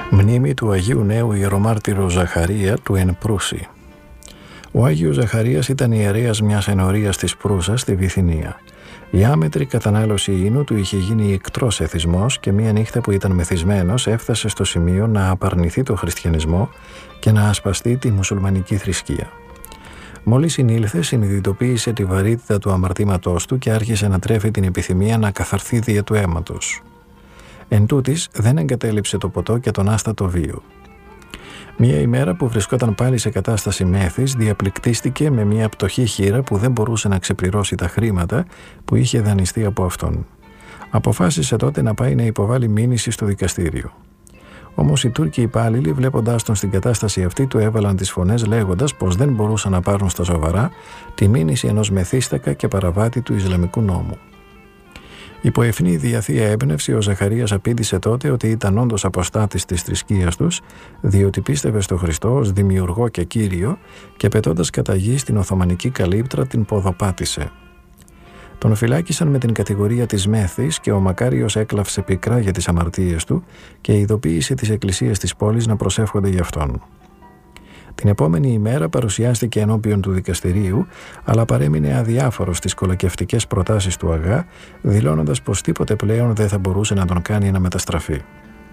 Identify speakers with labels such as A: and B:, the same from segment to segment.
A: Μνήμη του Αγίου Νέου Ιερομάρτυρου Ζαχαρία του Εν Προύση. Ο Άγιος Ζαχαρίας ήταν ιερέας μιας ενορίας της Προύσας στη Βυθινία. Η άμετρη κατανάλωση ίνου του είχε γίνει εκτρός εθισμός και μία νύχτα που ήταν μεθυσμένος έφτασε στο σημείο να απαρνηθεί το χριστιανισμό και να ασπαστεί τη μουσουλμανική θρησκεία. Μόλις συνήλθε, συνειδητοποίησε τη βαρύτητα του αμαρτήματός του και άρχισε να τρέφει την επιθυμία να καθαρθεί δια του αίματος. Εν τούτης, δεν εγκατέλειψε το ποτό και τον άστατο βίο. Μία ημέρα που βρισκόταν πάλι σε κατάσταση μέθης, διαπληκτίστηκε με μία πτωχή χήρα που δεν μπορούσε να ξεπληρώσει τα χρήματα που είχε δανειστεί από αυτόν. Αποφάσισε τότε να πάει να υποβάλει μήνυση στο δικαστήριο. Όμως οι Τούρκοι υπάλληλοι, βλέποντας τον στην κατάσταση αυτή, του έβαλαν τις φωνές λέγοντας πως δεν μπορούσαν να πάρουν στα σοβαρά τη μήνυση ενός μεθύστακα και παραβάτη του Ισλαμικού νόμου. Υπό ευνίδια θεία έμπνευση, ο Ζαχαρίας απήντησε τότε ότι ήταν όντως αποστάτης της θρησκείας τους, διότι πίστευε στο Χριστό ως δημιουργό και Κύριο και πετώντας κατά γη στην Οθωμανική καλύπτρα την ποδοπάτησε. Τον φυλάκισαν με την κατηγορία της μέθης και ο Μακάριος έκλαυσε πικρά για τις αμαρτίες του και ειδοποίησε τις εκκλησίες της πόλης να προσεύχονται γι' αυτόν. Την επόμενη ημέρα παρουσιάστηκε ενώπιον του δικαστηρίου, αλλά παρέμεινε αδιάφορος στις κολακευτικές προτάσεις του Αγά, δηλώνοντας πως τίποτε πλέον δεν θα μπορούσε να τον κάνει να μεταστραφεί.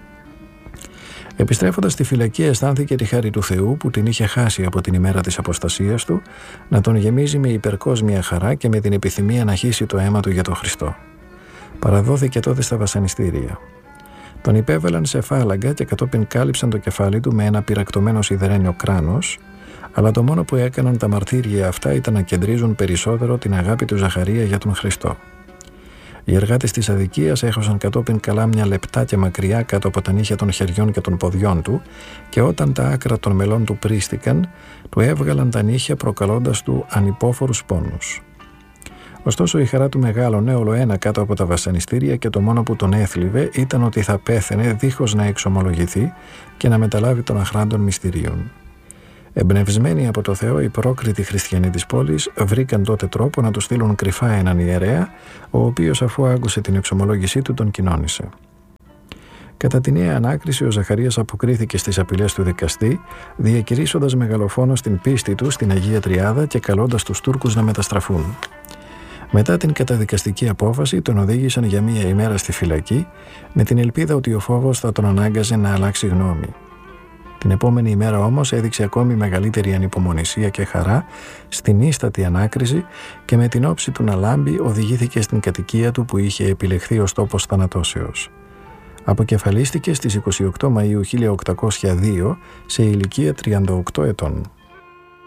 A: Επιστρέφοντας στη φυλακή, αισθάνθηκε τη χάρη του Θεού που την είχε χάσει από την ημέρα της αποστασίας του, να τον γεμίζει με υπερκόσμια χαρά και με την επιθυμία να χύσει το αίμα του για τον Χριστό. Παραδόθηκε τότε στα βασανιστήρια. Τον υπέβαλαν σε φάλαγγα και κατόπιν κάλυψαν το κεφάλι του με ένα πυρακτωμένο σιδερένιο κράνος, αλλά το μόνο που έκαναν τα μαρτύρια αυτά ήταν να κεντρίζουν περισσότερο την αγάπη του Ζαχαρία για τον Χριστό. Οι εργάτες της αδικίας έχωσαν κατόπιν καλάμια λεπτά και μακριά κάτω από τα νύχια των χεριών και των ποδιών του και όταν τα άκρα των μελών του πρίστηκαν, του έβγαλαν τα νύχια προκαλώντας του ανυπόφορους πόνους. Ωστόσο η χαρά του μεγάλωνε όλο ένα κάτω από τα βασανιστήρια και το μόνο που τον έθλιβε ήταν ότι θα πέθαινε δίχως να εξομολογηθεί και να μεταλάβει των αχράντων μυστηρίων. Εμπνευσμένοι από το Θεό, οι πρόκριτοι χριστιανοί της πόλης βρήκαν τότε τρόπο να του στείλουν κρυφά έναν ιερέα, ο οποίος αφού άκουσε την εξομολόγησή του τον κοινώνησε. Κατά τη νέα ανάκριση, ο Ζαχαρίας αποκρίθηκε στις απειλές του δικαστή, διακηρύσσοντας μεγαλοφόνος την πίστη του στην Αγία Τριάδα και καλώντας τους Τούρκους να μεταστραφούν. Μετά την καταδικαστική απόφαση, τον οδήγησαν για μία ημέρα στη φυλακή, με την ελπίδα ότι ο φόβος θα τον ανάγκαζε να αλλάξει γνώμη. Την επόμενη ημέρα όμως έδειξε ακόμη μεγαλύτερη ανυπομονησία και χαρά στην ίστατη ανάκριση και με την όψη του να λάμπει οδηγήθηκε στην κατοικία του που είχε επιλεχθεί ως τόπος θανατώσεως. Αποκεφαλίστηκε στις 28 Μαΐου 1802 σε ηλικία 38 ετών.